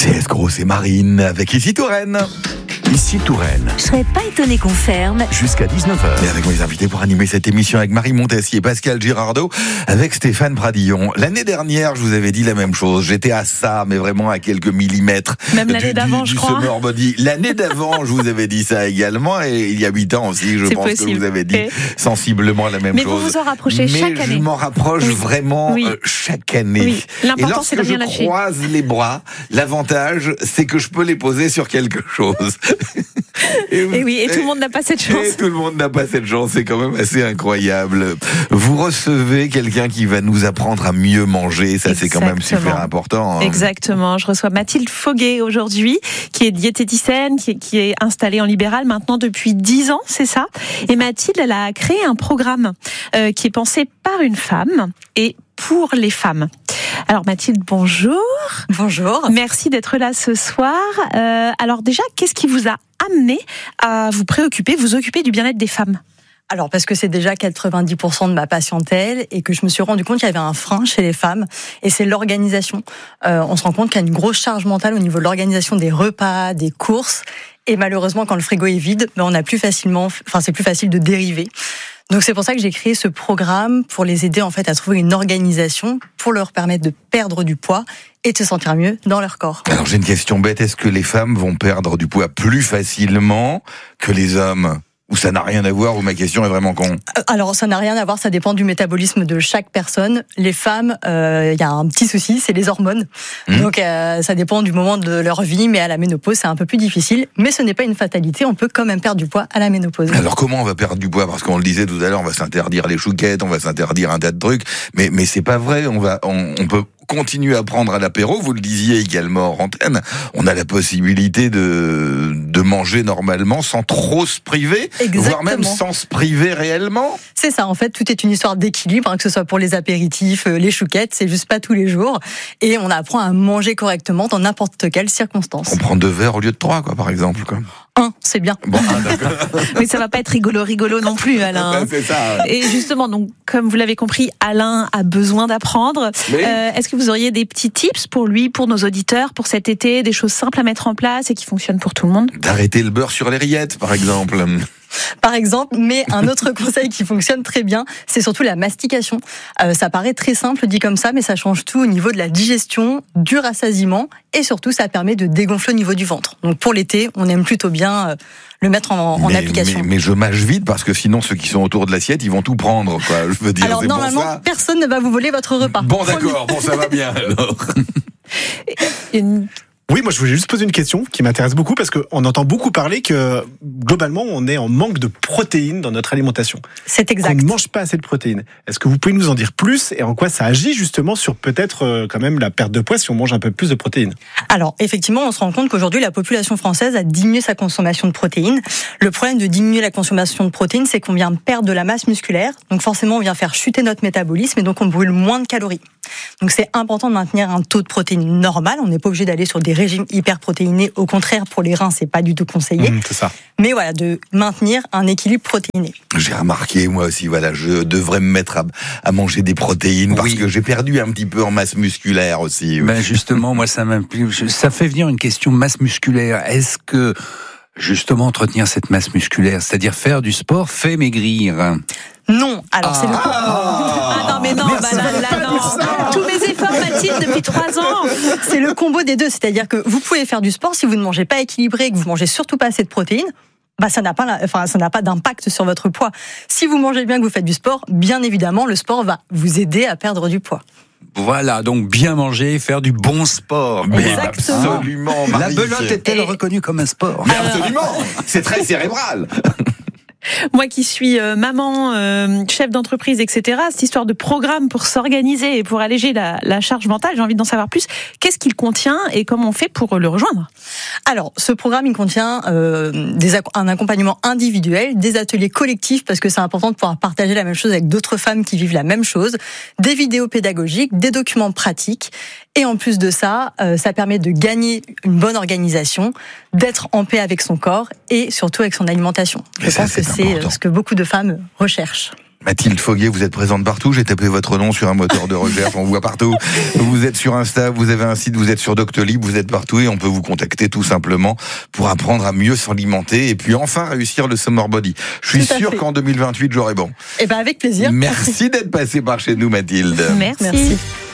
C'est Grosse et Marine avec Ici Touraine. Ici Touraine. Je serais pas étonné qu'on ferme. Jusqu'à 19h. Et avec mes invités pour animer cette émission avec Marie Montessier, Pascal Girardot, avec Stéphane Pradillon. L'année dernière, je vous avais dit la même chose. J'étais à ça, mais vraiment à quelques millimètres. Même l'année d'avant, je crois. Summer Body. L'année d'avant, je vous avais dit ça également. Et il y a 8 ans aussi, je pense que vous avez dit sensiblement la même chose. Mais vous vous en rapprochez chaque année. Mais je m'en rapproche vraiment chaque année. Oui. L'important, c'est de rien lâcher. Et lorsque je croise les bras, l'avantage, c'est que je peux les poser sur quelque chose. Et tout le monde n'a pas cette chance. Et tout le monde n'a pas cette chance, c'est quand même assez incroyable. Vous recevez quelqu'un qui va nous apprendre à mieux manger, ça c'est quand même super important. Exactement, je reçois Mathilde Foguet aujourd'hui, qui est diététicienne, qui est installée en libéral maintenant depuis 10 ans, c'est ça. Et Mathilde, elle a créé un programme qui est pensé par une femme et pour les femmes. Alors Mathilde, bonjour. Bonjour. Merci d'être là ce soir. Alors déjà, qu'est-ce qui vous a amené à vous occuper du bien-être des femmes ? Alors parce que c'est déjà 90% de ma patientèle et que je me suis rendu compte qu'il y avait un frein chez les femmes et c'est l'organisation. On se rend compte qu'il y a une grosse charge mentale au niveau de l'organisation des repas, des courses et malheureusement quand le frigo est vide, on a c'est plus facile de dériver. Donc c'est pour ça que j'ai créé ce programme pour les aider en fait à trouver une organisation pour leur permettre de perdre du poids et de se sentir mieux dans leur corps. Alors j'ai une question bête, est-ce que les femmes vont perdre du poids plus facilement que les hommes ? Ou ça n'a rien à voir, ou ma question est vraiment con? Alors ça n'a rien à voir, ça dépend du métabolisme de chaque personne. Les femmes, y a un petit souci, c'est les hormones. Donc ça dépend du moment de leur vie, mais à la ménopause c'est un peu plus difficile. Mais ce n'est pas une fatalité, on peut quand même perdre du poids à la ménopause. Alors comment on va perdre du poids? Parce qu'on le disait tout à l'heure, on va s'interdire les chouquettes, on va s'interdire un tas de trucs, mais c'est pas vrai, on peut continuer à prendre à l'apéro, vous le disiez également en antenne, on a la possibilité de manger normalement sans trop se priver, voire même sans se priver réellement. C'est ça, en fait, tout est une histoire d'équilibre, que ce soit pour les apéritifs, les chouquettes, c'est juste pas tous les jours, et on apprend à manger correctement dans n'importe quelle circonstance. On prend 2 verres au lieu de 3, par exemple, quoi. 1, c'est bien. Bon, d'accord. Mais ça va pas être rigolo non plus, Alain. C'est ça. Et justement, donc, comme vous l'avez compris, Alain a besoin d'apprendre. Oui. Est-ce que vous auriez des petits tips pour lui, pour nos auditeurs, pour cet été, des choses simples à mettre en place et qui fonctionnent pour tout le monde? D'arrêter le beurre sur les rillettes, par exemple. Par exemple, mais un autre conseil qui fonctionne très bien, c'est surtout la mastication. Ça paraît très simple dit comme ça, mais ça change tout au niveau de la digestion, du rassasiement, et surtout ça permet de dégonfler au niveau du ventre. Donc pour l'été, on aime plutôt bien le mettre en application. Mais je mâche vite parce que sinon ceux qui sont autour de l'assiette, ils vont tout prendre, quoi. Je veux dire. Alors normalement, personne ne va vous voler votre repas. Bon d'accord, bon ça va bien alors. Oui, moi je voulais juste poser une question qui m'intéresse beaucoup parce qu'on entend beaucoup parler que globalement on est en manque de protéines dans notre alimentation. C'est exact. On ne mange pas assez de protéines. Est-ce que vous pouvez nous en dire plus et en quoi ça agit justement sur peut-être quand même la perte de poids si on mange un peu plus de protéines? Alors effectivement, on se rend compte qu'aujourd'hui la population française a diminué sa consommation de protéines. Le problème de diminuer la consommation de protéines, c'est qu'on vient perdre de la masse musculaire. Donc forcément, on vient faire chuter notre métabolisme et donc on brûle moins de calories. Donc c'est important de maintenir un taux de protéines normal. On n'est pas obligé d'aller sur des régimes hyperprotéinés. Au contraire, pour les reins, c'est pas du tout conseillé. C'est ça. Mais voilà, de maintenir un équilibre protéiné. J'ai remarqué, moi aussi, je devrais me mettre à manger des protéines parce que j'ai perdu un petit peu en masse musculaire aussi. Ben justement, moi ça m'implique. Ça fait venir une question masse musculaire. Est-ce que justement entretenir cette masse musculaire, c'est-à-dire faire du sport, fait maigrir? Non, alors c'est le non mais non, non. Tous mes efforts, Mathilde, depuis 3 ans. C'est le combo des deux, c'est-à-dire que vous pouvez faire du sport si vous ne mangez pas équilibré et que vous mangez surtout pas assez de protéines. Ça n'a pas d'impact sur votre poids. Si vous mangez bien, que vous faites du sport, bien évidemment, le sport va vous aider à perdre du poids. Voilà, donc bien manger, faire du bon sport. Exactement. Absolument. La belote est-elle reconnue comme un sport? Mais absolument. C'est très cérébral. Moi qui suis maman, chef d'entreprise, etc., cette histoire de programme pour s'organiser et pour alléger la charge mentale, j'ai envie d'en savoir plus. Qu'est-ce qu'il contient et comment on fait pour le rejoindre? Alors, ce programme, il contient un accompagnement individuel, des ateliers collectifs, parce que c'est important de pouvoir partager la même chose avec d'autres femmes qui vivent la même chose, des vidéos pédagogiques, des documents pratiques, et en plus de ça, ça permet de gagner une bonne organisation, d'être en paix avec son corps et surtout avec son alimentation. Je pense que c'est ce que beaucoup de femmes recherchent. Mathilde Foguet, vous êtes présente partout. J'ai tapé votre nom sur un moteur de recherche. On vous voit partout. Vous êtes sur Insta, vous avez un site, vous êtes sur Doctolib, vous êtes partout et on peut vous contacter tout simplement pour apprendre à mieux s'alimenter et puis enfin réussir le Summer Body. Je suis sûr qu'en 2028, j'aurai bon. Et ben avec plaisir. Merci d'être passé par chez nous, Mathilde. Merci.